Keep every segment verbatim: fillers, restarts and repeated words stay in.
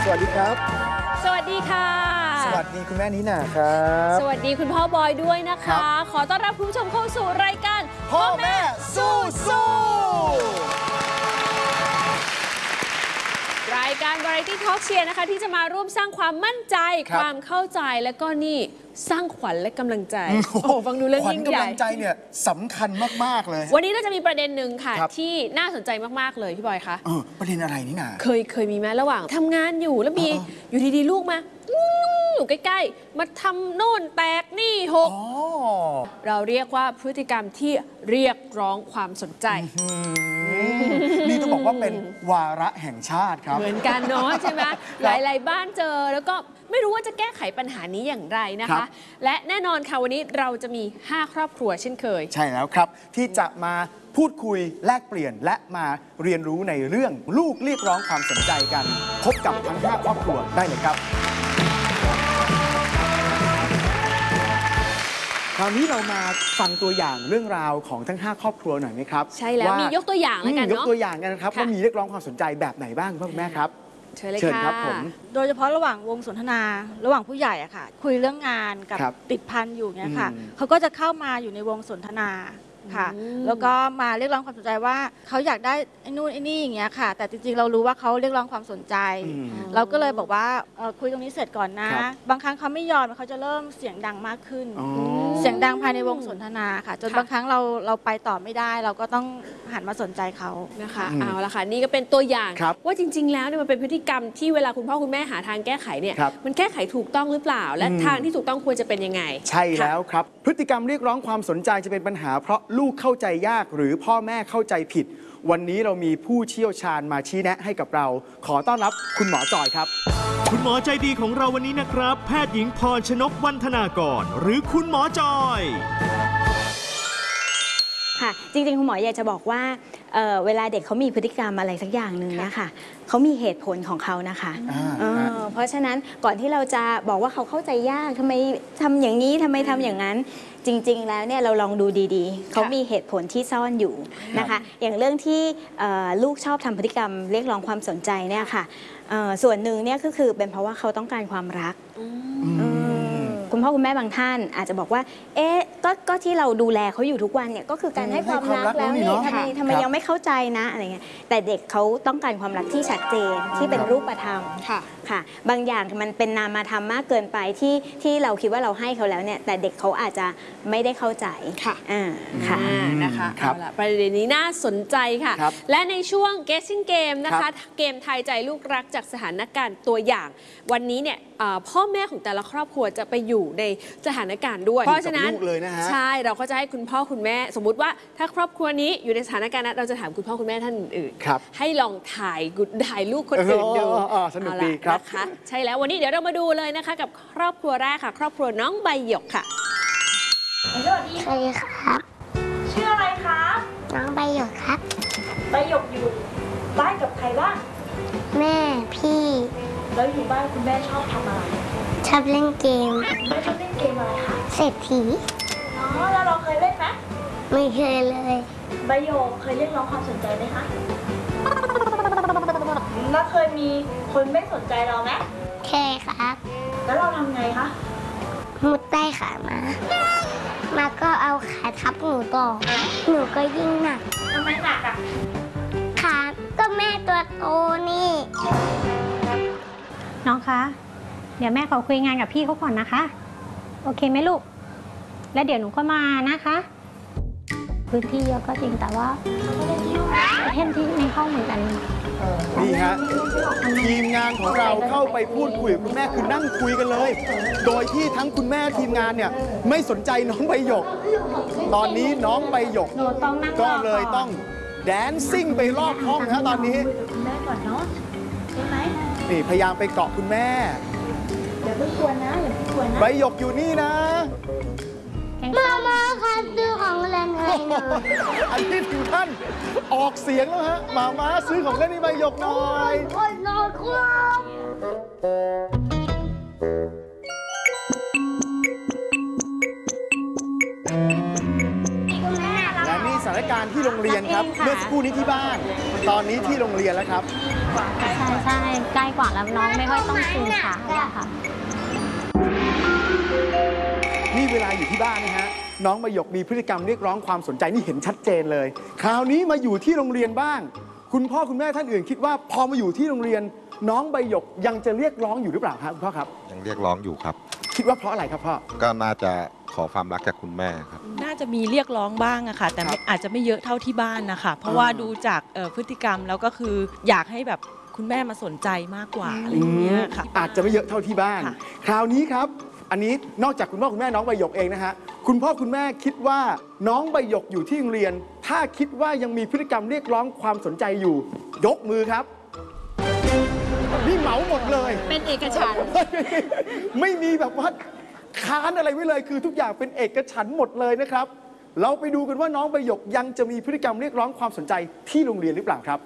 วัสดีครับสวัสดีค่ะสวัสดีคุณแม่นิน่าครับสวัสดีคุณพ่อบอยด้วยนะคะขอต้อนรับคุณผู้ชมเข้าสู่รายการพ่อแม่สู้สู้รายการ Variety Talk เชียร์นะคะที่จะมาร่วมสร้างความมั่นใจความเข้าใจและก็นี่สร้างขวัญและกำลังใจโอ้ฟังดูเรื่องยิ่งใหญ่ขวัญกำลังใจเนี่ยสำคัญมากๆเลยวันนี้เราจะมีประเด็นหนึ่งค่ะที่น่าสนใจมากๆเลยพี่บอยคะเออประเด็นอะไรนี่น่ะเคยเคยมีไหมระหว่างทำงานอยู่แล้วมีอยู่ดีๆลูกมาอยู่ใกล้ๆมาทำโน่นแตกนี่หกเราเรียกว่าพฤติกรรมที่เรียกร้องความสนใจนี่ต้องบอกว่าเป็นวาระแห่งชาติครับเหมือนกันเนาะใช่ไหมหลายๆบ้านเจอแล้วก็ไม่รู้ว่าจะแก้ไขปัญหานี้อย่างไรนะคะและแน่นอนค่ะวันนี้เราจะมีห้าครอบครัวเช่นเคยใช่แล้วครับที่จะมาพูดคุยแลกเปลี่ยนและมาเรียนรู้ในเรื่องลูกเรียกร้องความสนใจกันพบกับทั้งห้าครอบครัวได้เลยครับคราวนี้เรามาฟังตัวอย่างเรื่องราวของทั้งห้าครอบครัวหน่อยไหมครับใช่แล้วมียกตัวอย่างแล้วกันเนาะยกตัวอย่างกันนะครับว่ามีเรียกร้องความสนใจแบบไหนบ้างพ่อแม่ครับเชิญเลยค่ะโดยเฉพาะระหว่างวงสนทนาระหว่างผู้ใหญ่อะค่ะคุยเรื่องงานกับติดพันอยู่เนี่ยค่ะเขาก็จะเข้ามาอยู่ในวงสนทนาค่ะแล้วก็มาเรียกร้องความสนใจว่าเขาอยากได้ไอ้นู่นไอ้นี่อย่างเงี้ยค่ะแต่จริงๆเรารู้ว่าเขาเรียกร้องความสนใจเราก็เลยบอกว่าคุยตรงนี้เสร็จก่อนนะบางครั้งเขาไม่ยอมเขาจะเริ่มเสียงดังมากขึ้นเสียงดังภายในวงสนทนาค่ะจนบางครั้งเราเราไปต่อไม่ได้เราก็ต้องหันมาสนใจเขานะคะเอาละค่ะนี่ก็เป็นตัวอย่างว่าจริงๆแล้วเนี่ยมันเป็นพฤติกรรมที่เวลาคุณพ่อคุณแม่หาทางแก้ไขเนี่ยมันแก้ไขถูกต้องหรือเปล่าและทางที่ถูกต้องควรจะเป็นยังไงใช่แล้วครับพฤติกรรมเรียกร้องความสนใจจะเป็นปัญหาเพราะลูกเข้าใจยากหรือพ่อแม่เข้าใจผิดวันนี้เรามีผู้เชี่ยวชาญมาชี้แนะให้กับเราขอต้อนรับคุณหมอจอยครับคุณหมอใจดีของเราวันนี้นะครับแพทย์หญิงพรชนกวรรธนากรหรือคุณหมอจอยค่ะจริงๆคุณหมออยากจะบอกว่า เ, เวลาเด็กเขามีพฤติกรรมอะไรสักอย่างหนึ่งเนี่ยค่ะเขามีเหตุผลของเขานะคะเ, เพราะฉะนั้นก่อนที่เราจะบอกว่าเขาเข้าใจยากทำไมทำอย่างนี้ทำไมทำอย่างนั้นจริงๆแล้วเนี่ยเราลองดูดีๆเขามีเหตุผลที่ซ่อนอยู่นะคะอย่างเรื่องที่ลูกชอบทำพฤติกรรมเรียกร้องความสนใจเนี่ยค่ะส่วนหนึ่งเนี่ยก็คือเป็นเพราะว่าเขาต้องการความรักคุณพ่อคุณแม่บางท่านอาจจะบอกว่าเอ๊ะก็ก็ที่เราดูแลเขาอยู่ทุกวันเนี่ยก็คือการให้ความรักแล้วนี่ทำไมทำไมยังไม่เข้าใจนะอะไรเงี้ยแต่เด็กเขาต้องการความรักที่ชัดเจนที่เป็นรูปธรรมค่ะค่ะบางอย่างมันเป็นนามธรรมมากเกินไปที่ที่เราคิดว่าเราให้เขาแล้วเนี่ยแต่เด็กเขาอาจจะไม่ได้เข้าใจค่ะอ่าค่ะนะคะเอาละประเด็นนี้น่าสนใจค่ะและในช่วง Guessing Game นะคะเกมทายใจลูกรักจากสถานการณ์ตัวอย่างวันนี้เนี่ยพ่อแม่ของแต่ละครอบครัวจะไปอยู่ในสถานการณ์ด้วยเพราะฉะนั้นใช่เราก็จะให้คุณพ่อคุณแม่สมมุติว่าถ้าครอบครัวนี้อยู่ในสถานการณ์นั้นเราจะถามคุณพ่อคุณแม่ท่านอื่นให้ลองถ่ายถ่ายลูกคนอื่นดูสนุกดีครับนะคะใช่แล้ววันนี้เดี๋ยวเรามาดูเลยนะคะกับครอบครัวแรกค่ะครอบครัวน้องใบหยกค่ะสวัสดีครับชื่ออะไรครับน้องใบหยกครับใบหยกอยู่บ้านกับใครบ้างแม่พี่แล้วอยู่บ้านคุณแม่ชอบทำอะไรชอบเล่นเกมแม่ชอบเล่นเกมอะไรคะเศรษฐีอ๋อแล้วเราเคยเล่นไหมไม่เคยเลยใบหยกเคยเรียกร้องความสนใจไหมคะแล้วเคยมีคนไม่สนใจเราไหมเคยครับแล้วเราทำไงคะมุดใต้ขามามาก็เอาขาทับหนูต่อหนูก็ยิ่งหนักทำไมหนักอ่ะขาก็แม่ตัวโตนี่น้องคะเดี๋ยวแม่ขอคุยงานกับพี่เขาก่อนนะคะโอเคไหมลูกแล้วเดี๋ยวหนูก็มานะคะพื้นที่เยอะก็จริงแต่ว่าเล่นที่ในห้องเหมือนกันนี่ฮะทีมงานของเราเข้าไปพูดคุยกับคุณแม่คือนั่งคุยกันเลยโดยที่ทั้งคุณแม่ทีมงานเนี่ยไม่สนใจน้องใบหยกตอนนี้น้องใบหยกก็เลยต้องแดนซิ่งไปรอบห้องนะตอนนี้คุณแม่ก่อนเนาะใช่ไหมนี่พยายามไปเกาะคุณแม่อย่าเพิ่งกลัวนะอย่าเพิ่งกลัวนะใบหยกอยู่นี่นะมามาค่ะซื้อของเล่นให้หน่อยอันนี้ถึงท่านออกเสียงแล้วฮะมามาซื้อของเล่นให้ใบหยกหน่อยโอ้ยนอนครับและนี่สถานการณ์ที่โรโรงเรียนครับรับเองค่ะเมื่อสักครู่นี้ที่บ้าน ตอนนี้ที่โรงเรียนแล้วครับใช่ใช่ใกล้กว่าแล้วน้องไม่ค่อยต้องตื่นเช้าอะค่ะนี่เวลาอยู่ที่บ้านนะฮะน้องใบหยกมีพฤติกรรมเรียกร้องความสนใจนี่เห็นชัดเจนเลย คราวนี้มาอยู่ที่โรงเรียนบ้าง คุณพ่อคุณแม่ท่านอื่นคิดว่าพอมาอยู่ที่โรงเรียน น้องใบหยกยังจะเรียกร้องอยู่หรือเปล่าครับคุณพ่อครับยังเรียกร้องอยู่ครับคิดว่าเพราะอะไรครับพ่อก็น่าจะขอความรักจากคุณแม่ครับน่าจะมีเรียกร้องบ้างอะค่ะ แต่ไม่อาจจะไม่เยอะเท่าที่บ้านนะคะ เพราะว่าดูจากเอ่อพฤติกรรมแล้วก็คืออยากให้แบบคุณแม่มาสนใจมากกว่าอะไรอย่างเงี้ยค่ะอาจจะไม่เยอะเท่าที่บ้านค่ะคราวนี้ครับ อันนี้นอกจากคุณพ่อคุณแม่น้องใบหยกเองนะฮะคุณพ่อคุณแม่คิดว่าน้องใบหยกอยู่ที่โรงเรียน ถ้าคิดว่ายังมีพฤติกรรมเรียกร้องความสนใจอยู่ ยกมือครับนี่เหมาหมดเลยเป็นเอกฉันท์ไม่มีแบบว่าค้านอะไรไว้เลย คือทุกอย่างเป็นเอกฉันท์หมดเลยนะครับ เราไปดูกันว่าน้องใบหยกยังจะมีพฤติกรรมเรียกร้องความสนใจที่โรงเรียนหรือเปล่าครับ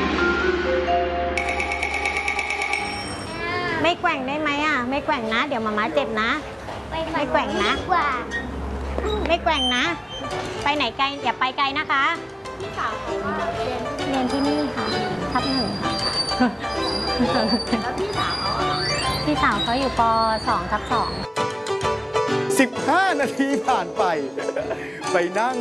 ไม่แกว่งได้ไหมอ่ะ ไม่แกว่งนะ เดี๋ยวมาม่าเจ็บนะ ไม่แกว่งนะกว่าไม่แกว่งนะ ไปไหนไกลอย่าไปไกลนะคะ พี่สาวเขาว่าเรียนที่นี่ค่ะ ทับหนึ่งค่ะ แล้วพี่สาวเขาพี่สาวเขาอยู่ปสองทับสองสิบห้า นาทีผ่านไป ไปนั่ง